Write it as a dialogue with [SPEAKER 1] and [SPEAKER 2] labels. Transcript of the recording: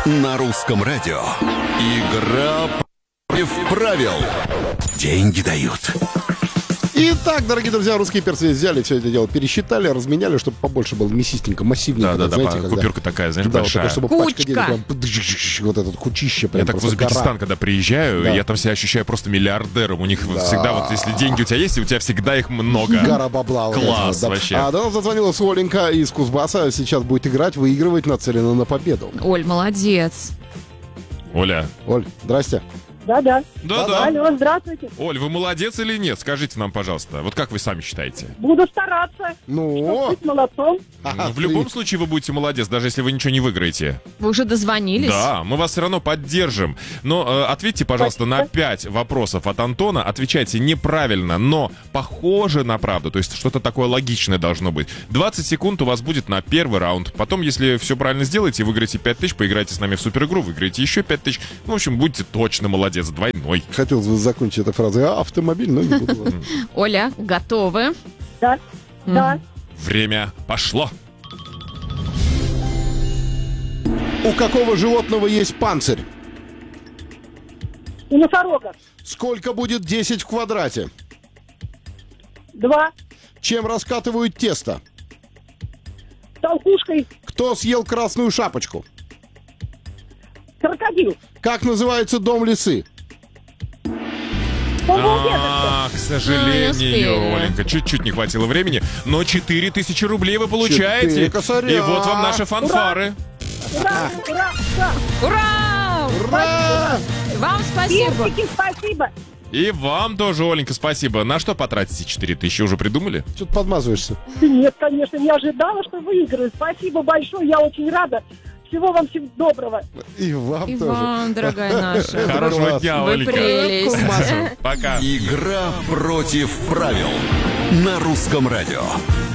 [SPEAKER 1] На русском радио. Игра против правил. Деньги дают.
[SPEAKER 2] Итак, дорогие друзья, русские перцы взяли все это дело, пересчитали, разменяли, чтобы побольше было мясистенько, массивненько.
[SPEAKER 1] Да,
[SPEAKER 2] знаете, когда...
[SPEAKER 1] купюрка такая, знаешь,
[SPEAKER 2] да,
[SPEAKER 1] большая.
[SPEAKER 2] Вот такой, чтобы пачка денег, прям, вот этот кучище. Прям,
[SPEAKER 1] я так в Узбекистан,
[SPEAKER 2] гора.
[SPEAKER 1] когда приезжаю, я там себя ощущаю просто миллиардером. У них всегда вот, если деньги у тебя есть, у тебя всегда их много.
[SPEAKER 2] Гора бабла.
[SPEAKER 1] Класс вообще.
[SPEAKER 2] До нас зазвонилась Оленька из Кузбасса. Сейчас будет играть, выигрывать, нацелена на победу.
[SPEAKER 3] Оль, молодец.
[SPEAKER 1] Оля.
[SPEAKER 2] Оль, здрасте.
[SPEAKER 4] Да.
[SPEAKER 5] Алло, здравствуйте.
[SPEAKER 1] Оль, вы молодец или нет? Скажите нам, пожалуйста. Вот как вы сами считаете?
[SPEAKER 5] Буду стараться.
[SPEAKER 2] Ну,
[SPEAKER 5] Быть молодцом.
[SPEAKER 1] В любом случае вы будете молодец, даже если вы ничего не выиграете.
[SPEAKER 3] Вы уже дозвонились?
[SPEAKER 1] Да, мы вас все равно поддержим. Но ответьте, пожалуйста, на 5 вопросов от Антона. Отвечайте неправильно, но похоже на правду. То есть что-то такое логичное должно быть. 20 секунд у вас будет на первый раунд. Потом, если все правильно сделаете, выиграете 5000, поиграете с нами в суперигру, выиграете еще 5000. Ну, в общем, будьте точно молодец, двойной.
[SPEAKER 2] хотелось бы закончить этой фразой. Автомобиль, но не буду.
[SPEAKER 3] Оля, готовы?
[SPEAKER 5] Да.
[SPEAKER 1] Время пошло.
[SPEAKER 2] У какого животного есть панцирь?
[SPEAKER 5] У носорога.
[SPEAKER 2] Сколько будет 10 в квадрате?
[SPEAKER 5] 2.
[SPEAKER 2] Чем раскатывают тесто?
[SPEAKER 5] Толкушкой.
[SPEAKER 2] Кто съел красную шапочку?
[SPEAKER 5] Крокодил.
[SPEAKER 2] Как называется дом лисы?
[SPEAKER 1] К
[SPEAKER 3] не
[SPEAKER 1] сожалению,
[SPEAKER 3] успели.
[SPEAKER 1] Оленька, чуть-чуть не хватило времени, но 4000 рублей вы получаете.
[SPEAKER 2] 4 косаря.
[SPEAKER 1] И вот вам наши фанфары.
[SPEAKER 5] Ура!
[SPEAKER 3] Ура!
[SPEAKER 2] Ура!
[SPEAKER 3] Вам спасибо.
[SPEAKER 5] Персики, спасибо.
[SPEAKER 1] И вам тоже, Оленька, спасибо. На что потратите 4000? Уже придумали?
[SPEAKER 2] Что-то подмазываешься.
[SPEAKER 5] Нет, конечно, не ожидала, что выиграю. Спасибо большое, я очень рада. Всего вам всего доброго.
[SPEAKER 2] И вам
[SPEAKER 3] И
[SPEAKER 2] тоже.
[SPEAKER 3] вам, дорогая наша.
[SPEAKER 1] Хорошего дня,
[SPEAKER 3] Вы
[SPEAKER 1] Оленька.
[SPEAKER 3] прелесть.
[SPEAKER 1] Пока. Игра против правил. На русском радио.